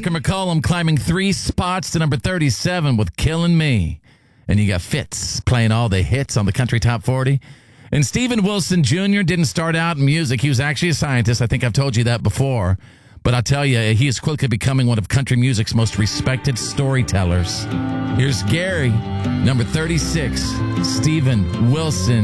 Parker McCollum climbing 3 spots to number 37 with Killing Me. And you got Fitz playing all the hits on the Country Top 40. And Steven Wilson Jr. didn't start out in music. He was actually a scientist. I think I've told you that before. But I'll tell you, he is quickly becoming one of country music's most respected storytellers. Here's Gary, number 36, Steven Wilson